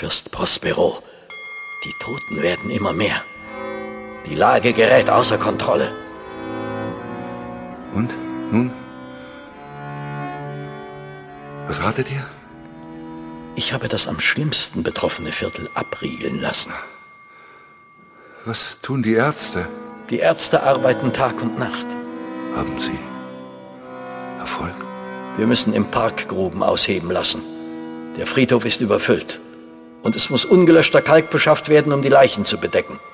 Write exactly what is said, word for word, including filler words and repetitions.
Fürst Prospero. Die Toten werden immer mehr. Die Lage gerät außer Kontrolle. Und? Nun? Was ratet ihr? Ich habe das am schlimmsten betroffene Viertel abriegeln lassen. Was tun die Ärzte? Die Ärzte arbeiten Tag und Nacht. Haben sie Erfolg? Wir müssen im Park Gruben ausheben lassen. Der Friedhof ist überfüllt. Und es muss ungelöschter Kalk beschafft werden, um die Leichen zu bedecken.